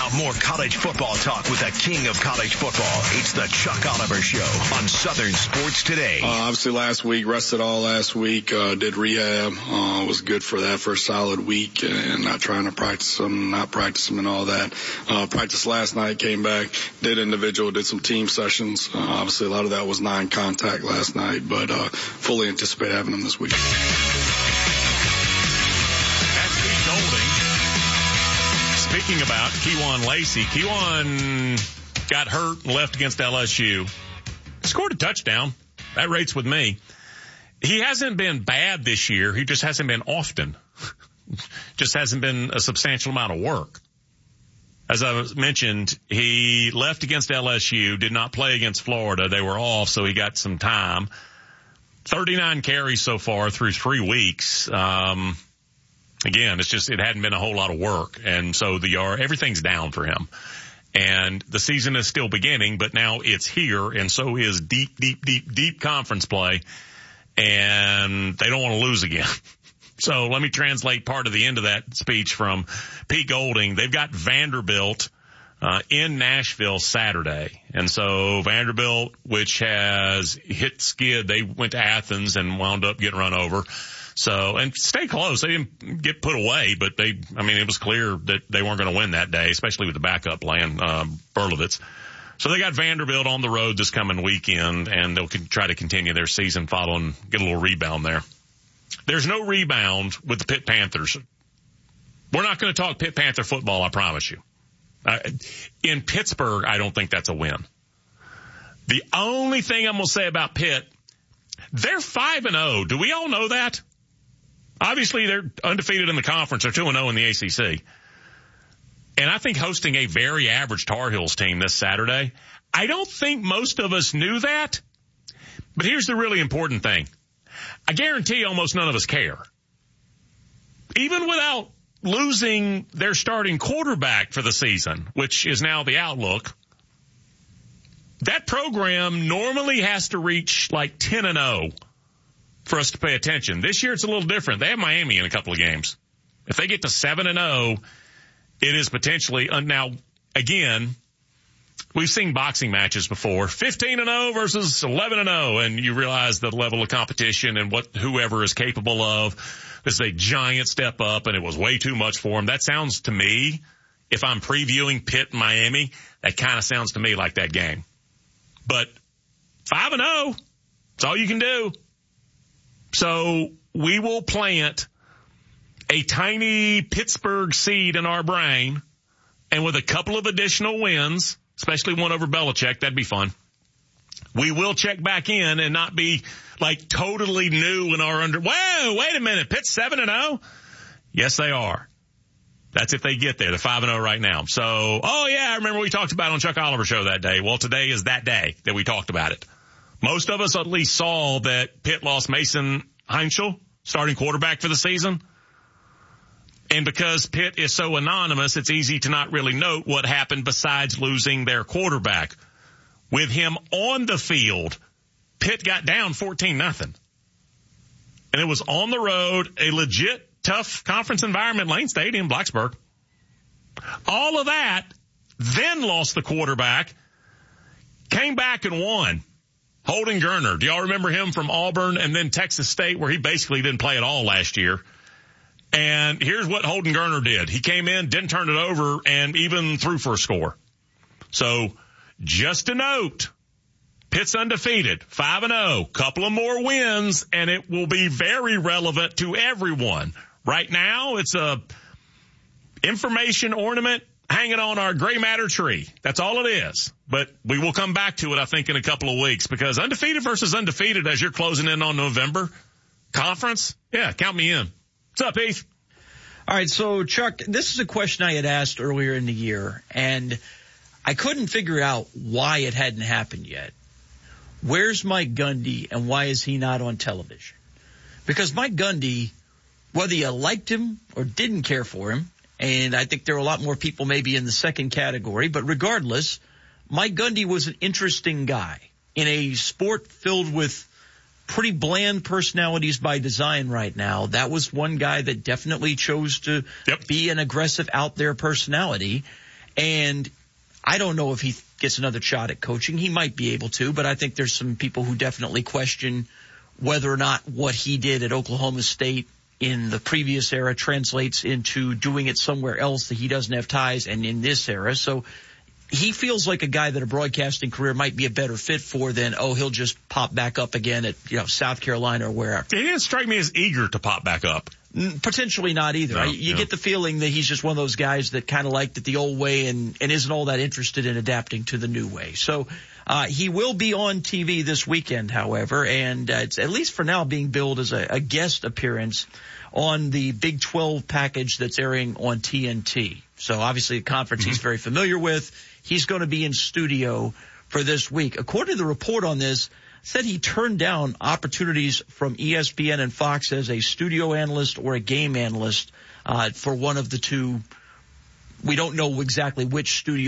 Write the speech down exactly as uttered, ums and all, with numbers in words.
Now more college football talk with the king of college football. It's the Chuck Oliver Show on Southern Sports Today. Uh, obviously last week, rested all last week, uh, did rehab, uh, was good for that for a solid week and not trying to practice them, not practice them and all that. Uh, practiced last night, came back, did individual, did some team sessions. Uh, obviously a lot of that was non-contact last night, but, uh, fully anticipate having them this week. Speaking about Kewan Lacey, Kewan got hurt and left against L S U. Scored a touchdown. That rates with me. He hasn't been bad this year. He just hasn't been often. Just hasn't been a substantial amount of work. As I mentioned, he left against L S U, did not play against Florida. They were off, so he got some time. thirty-nine carries so far through three weeks. Um, Again, it's just, it hadn't been a whole lot of work. And so the yard, everything's down for him. And the season is still beginning, but now it's here. And so is deep, deep, deep, deep conference play. And they don't want to lose again. So let me translate part of the end of that speech from Pete Golding. They've got Vanderbilt, uh, in Nashville Saturday. And so Vanderbilt, which has hit skid, they went to Athens and wound up getting run over. So, and stay close. They didn't get put away, but they, I mean, it was clear that they weren't going to win that day, especially with the backup playing, um, Berlovitz. So they got Vanderbilt on the road this coming weekend, and they'll try to continue their season following, get a little rebound there. There's no rebound with the Pitt Panthers. We're not going to talk Pitt Panther football, I promise you. Uh, in Pittsburgh, I don't think that's a win. The only thing I'm going to say about Pitt, they're five and oh. Do we all know that? Obviously, they're undefeated in the conference. They're two and oh in the A C C. And I think hosting a very average Tar Heels team this Saturday, I don't think most of us knew that. But here's the really important thing. I guarantee almost none of us care. Even without losing their starting quarterback for the season, which is now the outlook, that program normally has to reach like ten and oh. For us to pay attention. This year it's a little different. They have Miami in a couple of games. If they get to seven and oh, it is potentially, uh, now, again, we've seen boxing matches before, fifteen and oh versus eleven and oh, and you realize the level of competition and what whoever is capable of. This is a giant step up, and it was way too much for them. That sounds to me, if I'm previewing Pitt and Miami, that kind of sounds to me like that game. But five and oh, that's all you can do. So we will plant a tiny Pittsburgh seed in our brain, and with a couple of additional wins, especially one over Belichick, that'd be fun. We will check back in and not be like totally new in our under. Whoa, wait a minute, Pitt's seven and oh. Yes, they are. That's if they get there. They're five and oh right now. So, oh yeah, I remember we talked about it on Chuck Oliver Show that day. Well, today is that day that we talked about it. Most of us at least saw that Pitt lost Mason Heinschel, starting quarterback for the season. And because Pitt is so anonymous, it's easy to not really note what happened besides losing their quarterback. With him on the field, Pitt got down fourteen nothing. And it was on the road, a legit tough conference environment, Lane Stadium, Blacksburg. All of that, then lost the quarterback, came back and won. Holden Geriner. Do y'all remember him from Auburn and then Texas State, where he basically didn't play at all last year? And here's what Holden Geriner did. He came in, didn't turn it over, and even threw for a score. So just a note, Pitt's undefeated, five and oh, couple of more wins, and it will be very relevant to everyone. Right now, it's a information ornament hanging on our gray matter tree. That's all it is. But we will come back to it, I think, in a couple of weeks, because undefeated versus undefeated as you're closing in on November conference, yeah, count me in. What's up, Heath? All right, so, Chuck, this is a question I had asked earlier in the year, and I couldn't figure out why it hadn't happened yet. Where's Mike Gundy, and why is he not on television? Because Mike Gundy, whether you liked him or didn't care for him, and I think there are a lot more people maybe in the second category, but regardless, Mike Gundy was an interesting guy in a sport filled with pretty bland personalities by design right now. That was one guy that definitely chose to yep. be an aggressive out there personality. And I don't know if he gets another shot at coaching. He might be able to, but I think there's some people who definitely question whether or not what he did at Oklahoma State in the previous era translates into doing it somewhere else that he doesn't have ties and in this era. So he feels like a guy that a broadcasting career might be a better fit for than, oh, he'll just pop back up again at, you know, South Carolina or wherever. He didn't strike me as eager to pop back up. Potentially not either. No, you no. get the feeling that he's just one of those guys that kind of liked it the old way and, and isn't all that interested in adapting to the new way. So uh, he will be on T V this weekend, however, and uh, it's at least for now being billed as a, a guest appearance on the Big twelve package that's airing on T N T. So obviously a conference mm-hmm. he's very familiar with. He's going to be in studio for this week. According to the report on this, said he turned down opportunities from E S P N and Fox as a studio analyst or a game analyst uh, for one of the two. We don't know exactly which studio